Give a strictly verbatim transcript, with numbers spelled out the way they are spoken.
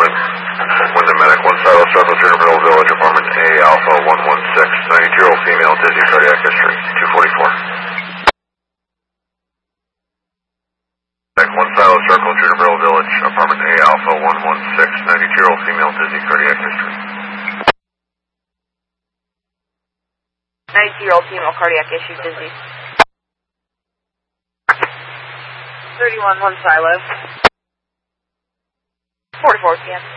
Wyndham. Wyndham Medic, one Silo Circle, Juniper Village, apartment A, Alpha one one six, ninety, female, dizzy, cardiac history, two forty-four. One Silo Circle, Juniper Village, apartment A, Alpha one one six, ninety, female, dizzy, cardiac history. ninety-two-year-old female, cardiac issue, dizzy. thirty-one, one Silo. forty-four P M